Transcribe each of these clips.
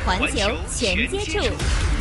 环球全接触。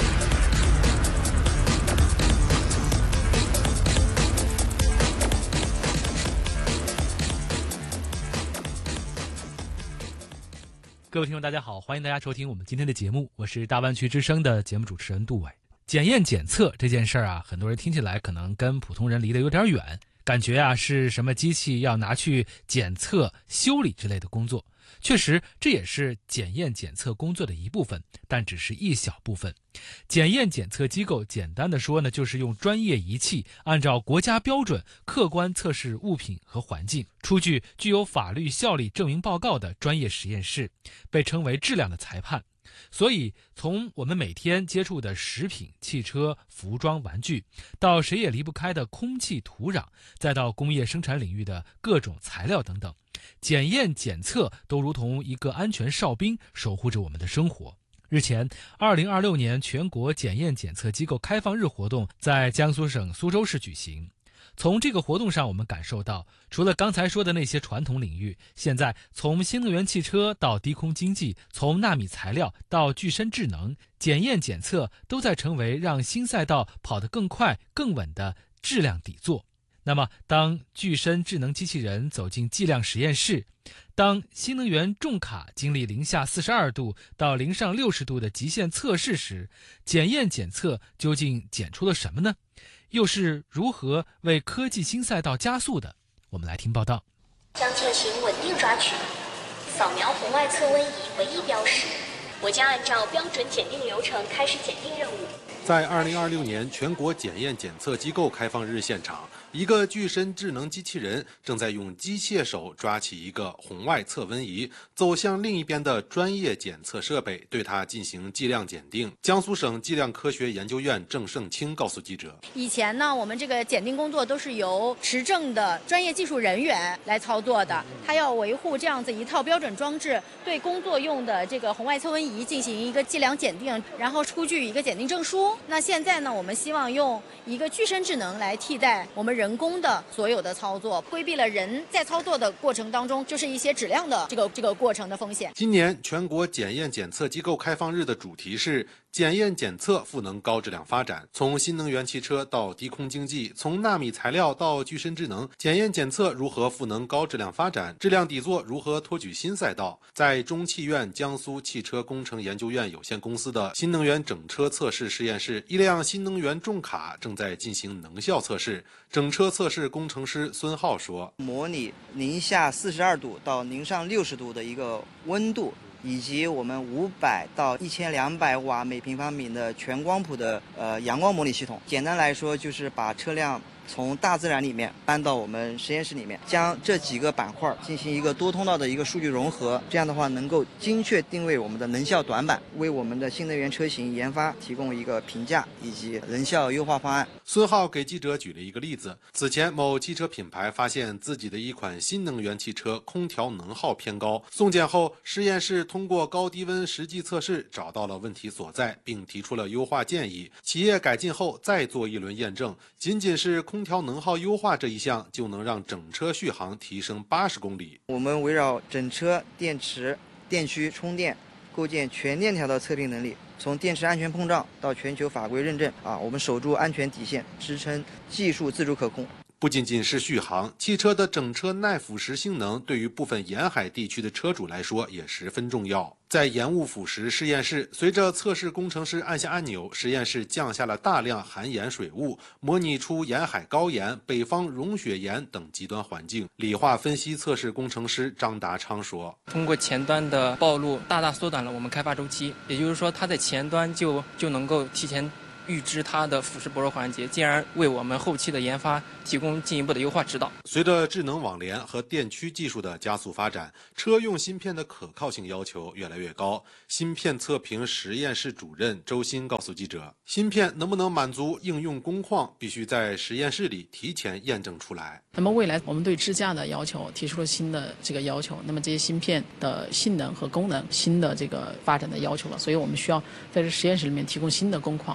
各位听众大家好，欢迎大家收听我们今天的节目，我是大湾区之声的节目主持人杜伟。检验检测这件事儿啊，很多人听起来可能跟普通人离得有点远，感觉啊是什么机器要拿去检测、修理之类的工作。确实，这也是检验检测工作的一部分，但只是一小部分。检验检测机构简单的说呢，就是用专业仪器按照国家标准客观测试物品和环境，出具具有法律效力证明报告的专业实验室，被称为质量的裁判。所以从我们每天接触的食品、汽车、服装、玩具，到谁也离不开的空气、土壤，再到工业生产领域的各种材料等等，检验检测都如同一个安全哨兵，守护着我们的生活。日前，2026年全国检验检测机构开放日活动在江苏省苏州市举行。从这个活动上，我们感受到，除了刚才说的那些传统领域，现在从新能源汽车到低空经济，从纳米材料到具身智能，检验检测都在成为让新赛道跑得更快、更稳的质量底座。那么，当具身智能机器人走进计量实验室，当新能源重卡经历零下42度到零上60度的极限测试时，检验检测究竟检出了什么呢？又是如何为科技新赛道加速的？我们来听报道。 将进行稳定抓取，扫描红外测温仪为一标识。我将按照标准检定流程开始检定任务。 在2026年全国检验检测机构开放日现场，一个具身智能机器人正在用机械手抓起一个红外测温仪，走向另一边的专业检测设备，对它进行计量检定。江苏省计量科学研究院郑胜清告诉记者， 以前呢，我们这个检定工作都是由持证的专业技术人员来操作的，他要维护这样子一套标准装置，对工作用的这个红外测温仪进行一个计量检定，然后出具一个检定证书。那现在呢，我们希望用一个具身智能来替代我们人工的所有的操作，规避了人在操作的过程当中就是一些质量的这个过程的风险。 今年全国检验检测机构开放日的主题是检验检测赋能高质量发展，从新能源汽车到低空经济，从纳米材料到具身智能，检验检测如何赋能高质量发展，质量底座如何托举新赛道。在中汽院江苏汽车工程研究院有限公司的新能源整车测试实验室，一辆新能源重卡正在进行能效测试。整车测试工程师孙浩说， 模拟零下42度到零上60度的一个温度，以及我们500到1200瓦每平方米的全光谱的阳光模拟系统。简单来说，就是把车辆从大自然里面搬到我们实验室里面，将这几个板块进行一个多通道的一个数据融合，这样的话能够精确定位我们的能效短板，为我们的新能源车型研发提供一个评价以及能效优化方案。 孙浩给记者举了一个例子，此前某汽车品牌发现自己的一款新能源汽车空调能耗偏高，送检后实验室通过高低温实际测试找到了问题所在，并提出了优化建议。企业改进后再做一轮验证，仅仅是空调能耗优化这一项就能让整车续航提升80公里。 我们围绕整车电池、电驱、充电，构建全链条的测定能力，从电池安全碰撞到全球法规认证我们守住安全底线，支撑技术自主可控。 不仅仅是续航，汽车的整车耐腐蚀性能对于部分沿海地区的车主来说也十分重要。在盐雾腐蚀实验室，随着测试工程师按下按钮，实验室降下了大量含盐水雾，模拟出沿海高盐、北方融雪盐等极端环境。理化分析测试工程师张达昌说， 通过前端的暴露，大大缩短了我们开发周期，也就是说它在前端就能够提前预知它的腐蚀薄弱环节，进而为我们后期的研发提供进一步的优化指导。 随着智能网联和电驱技术的加速发展，车用芯片的可靠性要求越来越高。芯片测评实验室主任周鑫告诉记者，芯片能不能满足应用工况，必须在实验室里提前验证出来。 那么未来我们对支架的要求提出了新的这个要求，那么这些芯片的性能和功能新的这个发展的要求了，所以我们需要在这实验室里面提供新的工况去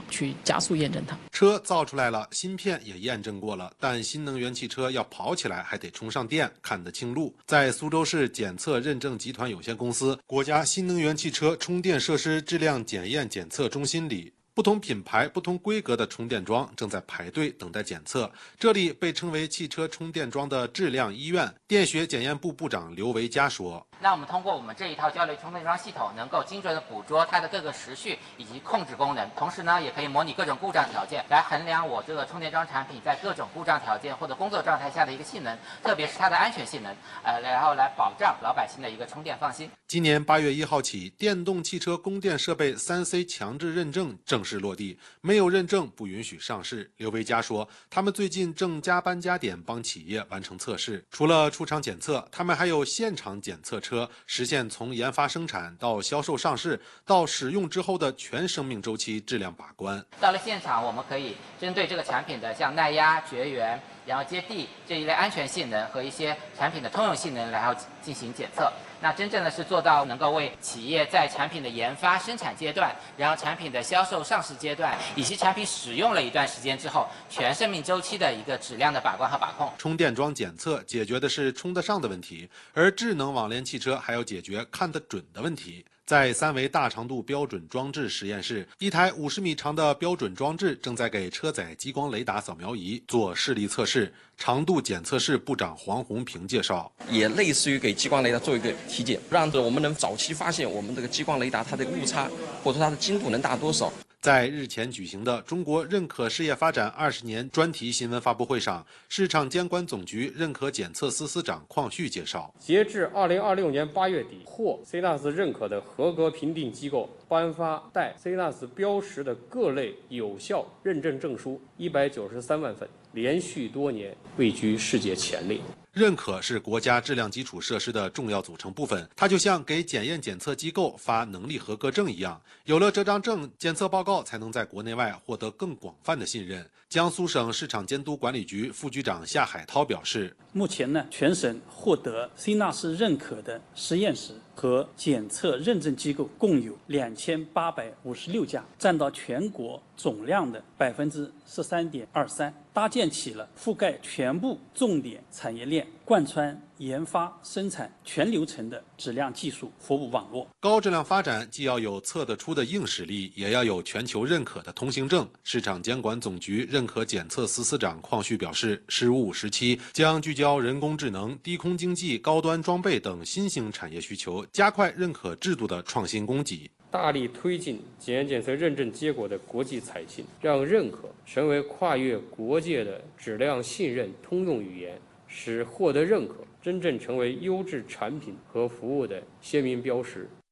加速验证它。 车造出来了，芯片也验证过了，但新能源汽车要跑起来还得充上电，看得清路。在苏州市检测认证集团有限公司国家新能源汽车充电设施质量检验检测中心里，不同品牌、不同规格的充电桩正在排队等待检测。这里被称为汽车充电桩的质量医院。电学检验部部长刘维佳说：“ 那我们通过我们这一套交流充电桩系统，能够精准地捕捉它的各个时序以及控制功能，同时呢，也可以模拟各种故障条件，来衡量我这个充电桩产品在各种故障条件或者工作状态下的一个性能，特别是它的安全性能，然后来保障老百姓的一个充电放心。” 今年8月1号起，电动汽车供电设备3C 强制认证正式落地，没有认证不允许上市。刘维佳说，他们最近正加班加点帮企业完成测试，除了出厂检测，他们还有现场检测车，实现从研发生产到销售上市到使用之后的全生命周期质量把关。 到了现场，我们可以针对这个产品的像耐压、绝缘，然后接地这一类安全性能和一些产品的通用性能，然后进行检测。那真正的是做到能够为企业在产品的研发生产阶段，然后产品的销售上市阶段，以及产品使用了一段时间之后，全生命周期的一个质量的把关和把控。 充电桩检测解决的是充得上的问题，而智能网联汽车还要解决看得准的问题。在3维大长度标准装置实验室，一台50米长的标准装置正在给车载激光雷达扫描仪做视力测试。长度检测室部长黄红平介绍， 也类似于给激光雷达做一个体检，让我们能早期发现我们这个激光雷达它的误差，或者说它的精度能大多少。 在日前举行的中国认可事业发展20年专题新闻发布会上，市场监管总局认可检测司司长邝旭介绍， 截至2026年8月底，获 CNAS 认可的合格评定机构颁发带 CNAS 标识的各类有效认证证书193万份，连续多年位居世界前列。 认可是国家质量基础设施的重要组成部分，它就像给检验检测机构发能力合格证一样，有了这张证，检测报告才能在国内外获得更广泛的信任。江苏省市场监督管理局副局长夏海涛表示， 目前呢，全省获得 CNAS 认可的实验室和检测认证机构共有2856家，占到全国总量的13.23%，搭建起了覆盖全部重点产业链、贯穿研发生产全流程的质量技术服务网络。 高质量发展既要有测得出的硬实力，也要有全球认可的通行证。市场监管总局认可检测司司长邝旭表示，15时期将聚焦人工智能、低空经济、高端装备等新兴产业需求，加快认可制度的创新供给， 大力推进检验检测认证结果的国际采信，让认可成为跨越国界的质量信任通用语言，使获得认可真正成为优质产品和服务的鲜明标识。